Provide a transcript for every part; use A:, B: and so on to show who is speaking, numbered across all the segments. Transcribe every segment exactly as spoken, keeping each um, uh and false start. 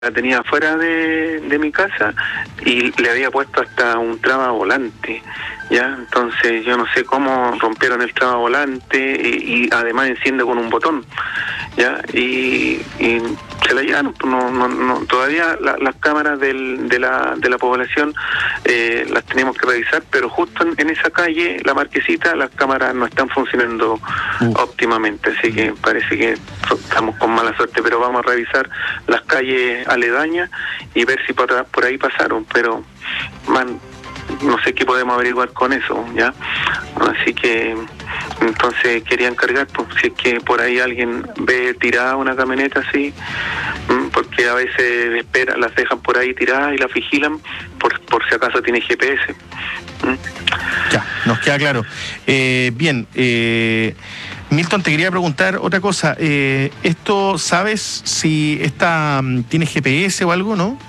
A: La tenía afuera de, de mi casa y le había puesto hasta un traba volante, ¿ya? Entonces yo no sé cómo rompieron el traba volante y, y además enciende con un botón, ¿ya? Y, y se la llevaron. No, no, no, todavía la, las cámaras del, de, la, de la población eh, las tenemos que revisar, pero justo en, en esa calle, la Marquesita, las cámaras no están funcionando uh. óptimamente, así que parece que estamos con mala suerte, pero vamos a revisar las calles aledañas y ver si por, por ahí pasaron, pero man, no sé qué podemos averiguar con eso, ¿ya? Así que entonces quería encargar, pues, si es que por ahí alguien ve tirada una camioneta así, porque a veces espera, las dejan por ahí tiradas y las vigilan por, por si acaso tiene G P S. ¿Mm?
B: Ya, nos queda claro. Eh, bien, eh, Milton, te quería preguntar otra cosa. Eh, ¿Esto sabes si esta tiene G P S o algo, no?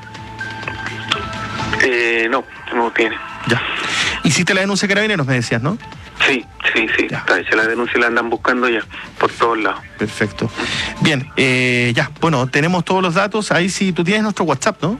A: Eh, no, no tiene.
B: Ya. ¿Hiciste la denuncia a Carabineros, me decías, no?
A: Sí, sí, sí, ya. Está hecha la denuncia y la andan buscando ya, por todos lados.
B: Perfecto. Bien, eh, ya, bueno, tenemos todos los datos. Ahí sí, tú tienes nuestro WhatsApp, ¿no?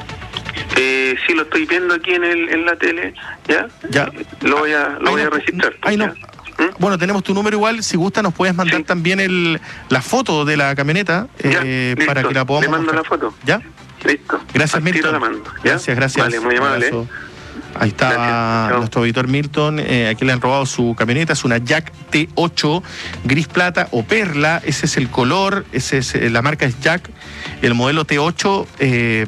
A: Eh, sí, lo estoy viendo aquí en el en la tele, ¿ya?
B: Ya.
A: Lo voy a, lo voy
B: no,
A: a registrar.
B: Ahí no. ¿Mm? Bueno, tenemos tu número igual. Si gusta, nos puedes mandar sí. también el la foto de la camioneta eh,
A: ya,
B: para que la podamos
A: Le mando
B: mostrar.
A: la foto.
B: ¿Ya?
A: Listo.
B: Gracias, Milton.
A: La mando,
B: gracias, gracias.
A: Vale, muy amable.
B: Ahí está nuestro auditor Milton. Eh, aquí le han robado su camioneta. Es una Jack T ocho, gris plata o perla. Ese es el color. Ese es, la marca es Jack. El modelo T ocho eh,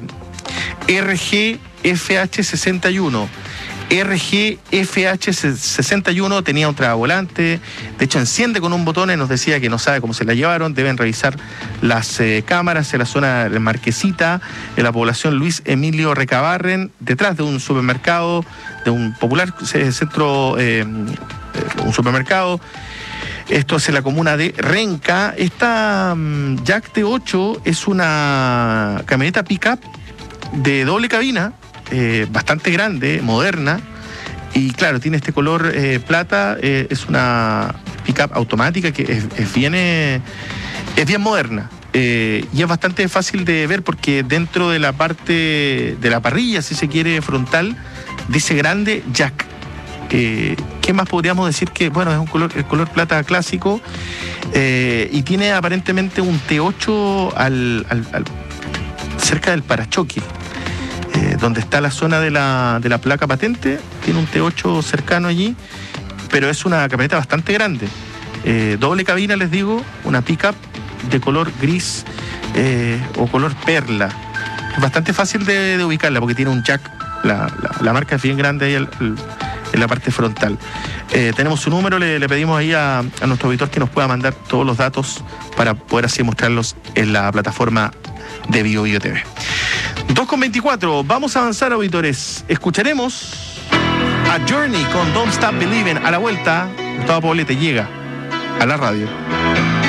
B: R G F H sesenta y uno. R G F H sesenta y uno tenía un tragavolante, de hecho enciende con un botón y nos decía que no sabe cómo se la llevaron. Deben revisar las eh, cámaras en la zona de Marquesita, en la población Luis Emilio Recabarren, detrás de un supermercado, de un popular centro, eh, un supermercado. Esto es en la comuna de Renca. Esta um, Jack T ocho es una camioneta pick-up de doble cabina, Eh, bastante grande, moderna, y claro, tiene este color eh, plata. Eh, es una pick-up automática que es, es, bien, eh, es bien moderna eh, y es bastante fácil de ver porque dentro de la parte de la parrilla, si se quiere, frontal, dice grande Jack. Eh, ¿Qué más podríamos decir? Que bueno, es un color, el color plata clásico eh, y tiene aparentemente un T ocho al, al, al, cerca del parachoque. Eh, donde está la zona de la, de la placa patente, tiene un T ocho cercano allí, pero es una camioneta bastante grande. Eh, doble cabina, les digo, una pick-up de color gris eh, o color perla. Es bastante fácil de, de ubicarla porque tiene un jack, la, la, la marca es bien grande ahí el, el, en la parte frontal. Eh, tenemos su número, le, le pedimos ahí a, a nuestro auditor que nos pueda mandar todos los datos para poder así mostrarlos en la plataforma de Bio Bio T V. dos con veinticuatro, vamos a avanzar, auditores. Escucharemos a Journey con Don't Stop Believing. A la vuelta, Gustavo Poblete llega a la radio.